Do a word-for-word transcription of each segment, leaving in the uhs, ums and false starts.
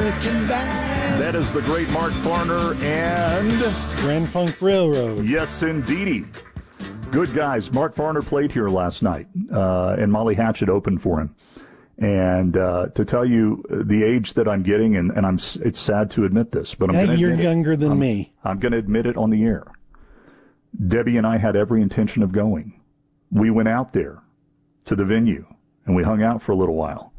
looking back. That is the great Mark Farner and Grand Funk Railroad. Yes, indeedy. Good guys. Mark Farner played here last night, uh, and Molly Hatchet opened for him. And uh, to tell you the age that I'm getting, and, and I'm, it's sad to admit this, but I'm yeah, going to you're admit younger it. than I'm, me. I'm going to admit it on the air. Debbie and I had every intention of going. We went out there to the venue, and we hung out for a little while.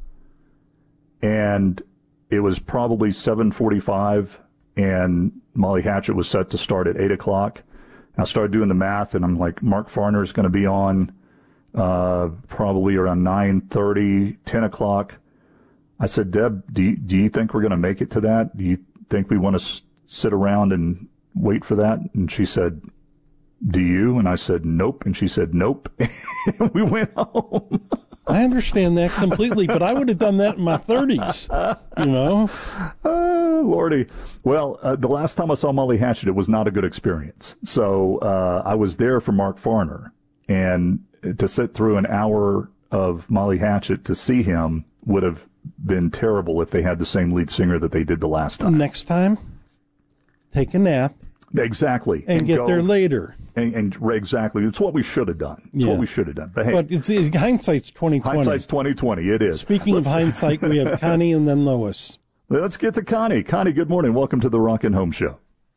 And it was probably seven forty-five, and Molly Hatchet was set to start at eight o'clock. I started doing the math, and I'm like, Mark Farner is going to be on uh, probably around nine thirty, ten o'clock. I said, Deb, do you, do you think we're going to make it to that? Do you think we want to s- sit around and wait for that? And she said, do you? And I said, nope. And she said, nope. And we went home. I understand that completely, but I would have done that in my thirties, you know? Oh, Lordy. Well, uh, the last time I saw Molly Hatchet, it was not a good experience. So uh, I was there for Mark Farner, and to sit through an hour of Molly Hatchet to see him would have been terrible if they had the same lead singer that they did the last time. Next time, take a nap. Exactly. And, and get go, there later. And, and exactly. It's what we should have done. It's yeah. what we should have done. But hey, but it's it, hindsight's twenty twenty. Hindsight's twenty twenty. It is. Speaking Let's, of hindsight, we have Connie and then Lois. Let's get to Connie. Connie, good morning. Welcome to the Rockin' Home Show.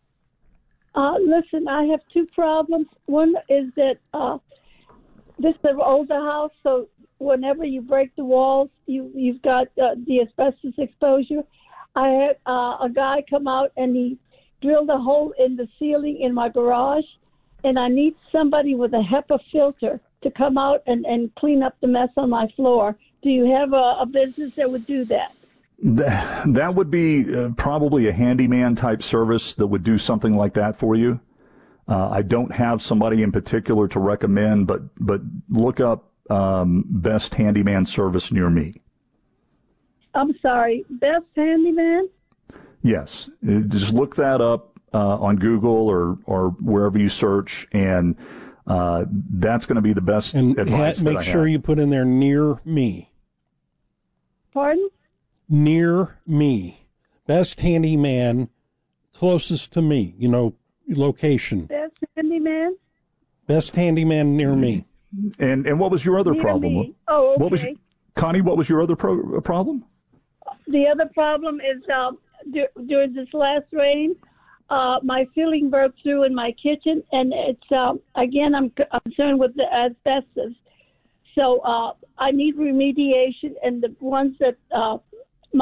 Uh, listen, I have two problems. One is that uh, this is an older house, so whenever you break the walls, you you've got uh, the asbestos exposure. I had uh, a guy come out and he drilled a hole in the ceiling in my garage, and I need somebody with a HEPA filter to come out and, and clean up the mess on my floor. Do you have a, a business that would do that? That, that would be uh, probably a handyman type service that would do something like that for you. Uh, I don't have somebody in particular to recommend, but, but look up um, best handyman service near me. I'm sorry, best handyman? Yes, just look that up uh, on Google or, or wherever you search, and uh, that's going to be the best and advice. And make that I sure have. you put in there near me. Pardon? Near me. Best handyman closest to me, you know, location. Best handyman? Best handyman near me. And and what was your other near problem? Me. Oh, okay. What was, Connie, what was your other pro- problem? The other problem is uh, d- during this last rain, uh, my ceiling broke through in my kitchen, and it's um, again I'm c- concerned with the asbestos. So uh, I need remediation, and the ones that uh,